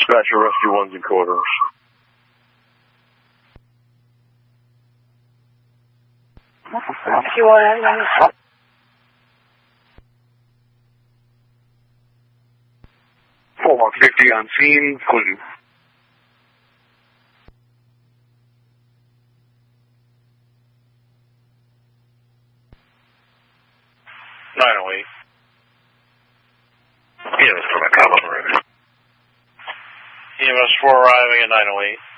Dispatcher, rescue ones in quarters. Rescue one, 4150 on scene, Clinton. Yeah, let's put a column right. EMS 4 arriving at 908.